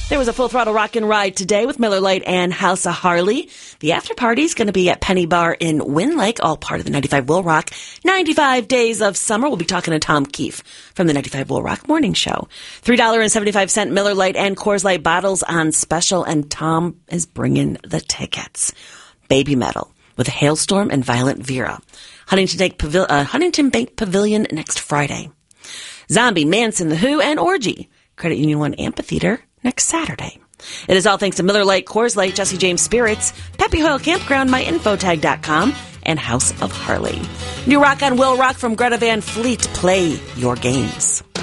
There was a Full Throttle Rockin' Ride today with Miller Lite and House of Harley. The after party is going to be at Penny Bar in Wynn Lake, all part of the 95 Will Rock 95 Days of Summer. We'll be talking to Tom Keefe from the 95 Will Rock Morning Show. $3.75 Miller Lite and Coors Light bottles on special, and Tom is bringing the tickets. Baby Metal with Hailstorm and Violent Vera. Huntington Bank Pavilion next Friday. Zombie, Manson, The Who, and Orgy. Credit Union 1 Amphitheater next Saturday. It is all thanks to Miller Lite, Coors Light, Jesse James Spirits, Peppy Hoyle Campground, MyInfotag.com, and House of Harley. New rock on Will Rock from Greta Van Fleet. Play your games.